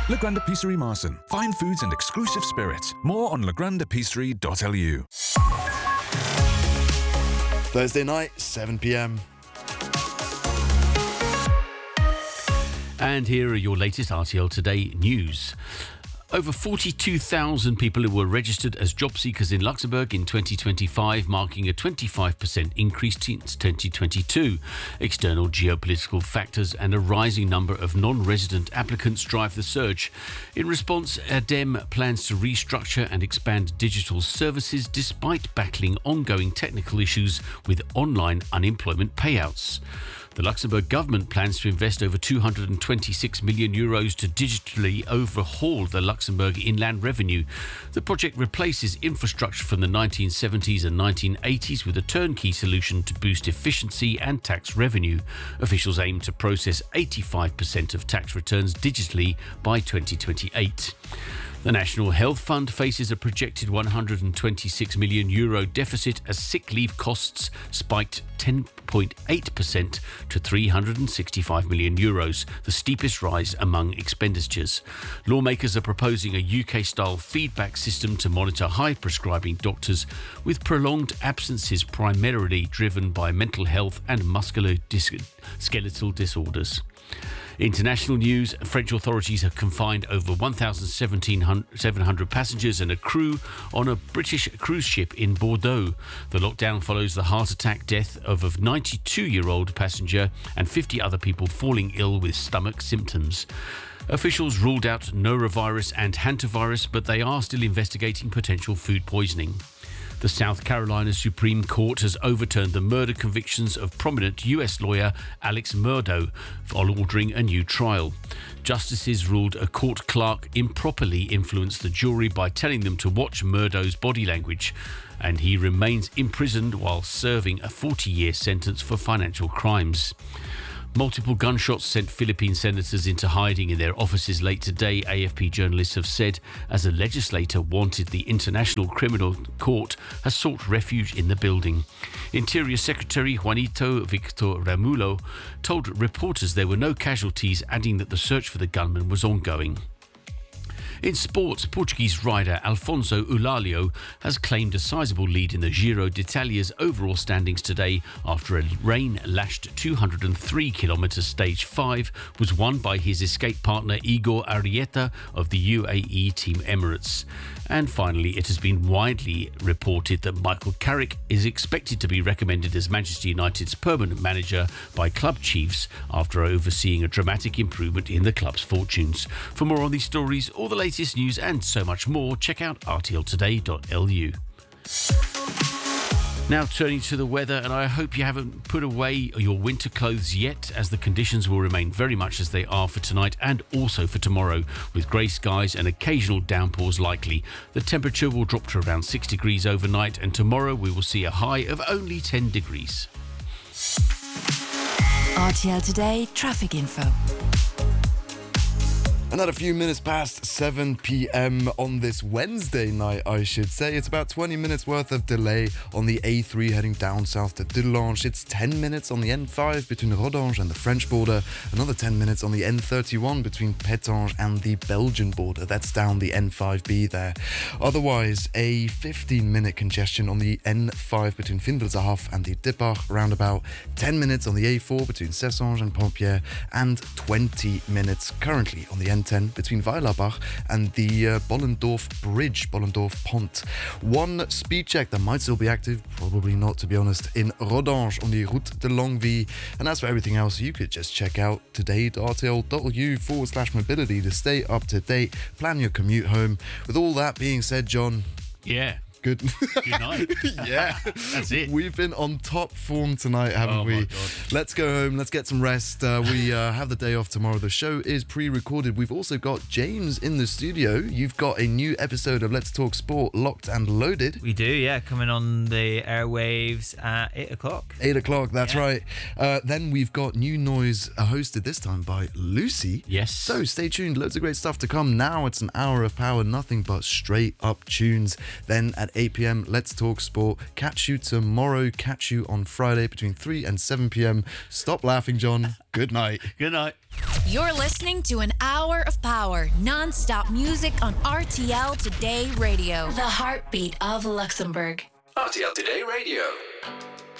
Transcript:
Le Grande Épicerie Marsen. Fine foods and exclusive spirits. More on legrandepicerie.lu. Thursday night, 7 p.m. And here are your latest RTL Today news. Over 42,000 people who were registered as job seekers in Luxembourg in 2025, marking a 25% increase since 2022. External geopolitical factors and a rising number of non-resident applicants drive the surge. In response, ADEME plans to restructure and expand digital services despite battling ongoing technical issues with online unemployment payouts. The Luxembourg government plans to invest over 226 million euros to digitally overhaul the Luxembourg inland revenue. The project replaces infrastructure from the 1970s and 1980s with a turnkey solution to boost efficiency and tax revenue. Officials aim to process 85% of tax returns digitally by 2028. The National Health Fund faces a projected 126 million euro deficit as sick leave costs spiked 10.8% to 365 million euros, the steepest rise among expenditures. Lawmakers are proposing a UK-style feedback system to monitor high-prescribing doctors with prolonged absences primarily driven by mental health and musculoskeletal disorders. International news, French authorities have confined over 1,700 passengers and a crew on a British cruise ship in Bordeaux. The lockdown follows the heart attack death of a 92-year-old passenger and 50 other people falling ill with stomach symptoms. Officials ruled out norovirus and hantavirus, but they are still investigating potential food poisoning. The South Carolina Supreme Court has overturned the murder convictions of prominent US lawyer Alex Murdaugh, ordering a new trial. Justices ruled a court clerk improperly influenced the jury by telling them to watch Murdaugh's body language, and he remains imprisoned while serving a 40-year sentence for financial crimes. Multiple gunshots sent Philippine senators into hiding in their offices late today, AFP journalists have said, as a legislator wanted the International Criminal Court has sought refuge in the building. Interior Secretary Juanito Victor Ramulo told reporters there were no casualties, adding that the search for the gunman was ongoing. In sports, Portuguese rider Alfonso Eulalio has claimed a sizable lead in the Giro d'Italia's overall standings today after a rain-lashed 203-kilometre Stage 5 was won by his escape partner Igor Arrieta of the UAE Team Emirates. And finally, it has been widely reported that Michael Carrick is expected to be recommended as Manchester United's permanent manager by club chiefs after overseeing a dramatic improvement in the club's fortunes. For more on these stories, all the latest news and so much more, check out rtltoday.lu. Now turning to the weather, and I hope you haven't put away your winter clothes yet, as the conditions will remain very much as they are for tonight and also for tomorrow, with grey skies and occasional downpours likely. The temperature will drop to around 6 degrees overnight, and tomorrow we will see a high of only 10 degrees. RTL Today traffic info. Another few minutes past 7 p.m. on this Wednesday night, I should say. It's about 20 minutes worth of delay on the A3 heading down south to Delange. It's 10 minutes on the N5 between Rodange and the French border. Another 10 minutes on the N31 between Pétange and the Belgian border. That's down the N5B there. Otherwise, a 15-minute congestion on the N5 between Vindelzerhof and the Dippach roundabout. 10 minutes on the A4 between Cessange and Pompier. And 20 minutes currently on the N10 between Weilerbach and the Bollendorf Bridge, Bollendorf Pont. One speed check that might still be active, probably not to be honest, in Rodange on the Route de Longwy. And as for everything else, you could just check out today.rtl.lu/mobility to stay up to date, plan your commute home. With all that being said, John. Yeah. Good night. Yeah. That's it. We've been on top form tonight, haven't we? My God. Let's go home. Let's get some rest. We have the day off tomorrow. The show is pre-recorded. We've also got James in the studio. You've got a new episode of Let's Talk Sport locked and loaded. We do, yeah. Coming on the airwaves at 8 o'clock. 8 o'clock, that's right. Then we've got New Noise hosted this time by Lucy. Yes. So stay tuned. Loads of great stuff to come. Now it's an hour of power. Nothing but straight up tunes. Then at 8 p.m. Let's Talk Sport. Catch you tomorrow. Catch you on Friday between 3 and 7 p.m. Stop laughing, John. Good night. Good night. You're listening to an hour of power, non-stop music on RTL Today Radio. The heartbeat of Luxembourg. RTL Today Radio.